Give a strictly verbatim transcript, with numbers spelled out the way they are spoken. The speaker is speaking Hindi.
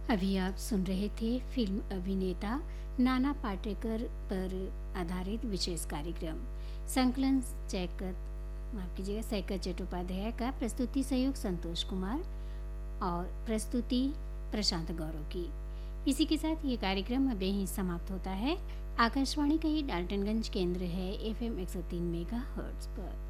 अभी आप सुन रहे थे फिल्म अभिनेता नाना पाटेकर पर आधारित विशेष कार्यक्रम संकलन सैकत माफ कीजिएगा सैकत चट्टोपाध्याय का। प्रस्तुति सहयोग संतोष कुमार और प्रस्तुति प्रशांत गौरव की। इसी के साथ ये कार्यक्रम अब यहीं समाप्त होता है। आकाशवाणी का ये डाल्टनगंज केंद्र है एफ एम एक सौ तीन मेगा हर्ट्ज पर।